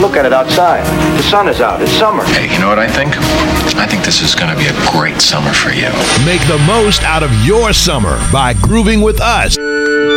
Look at it outside. The sun is out. It's summer. Hey, you know what I think? I think this is going to be a great summer for you. Make the most out of your summer by grooving with us.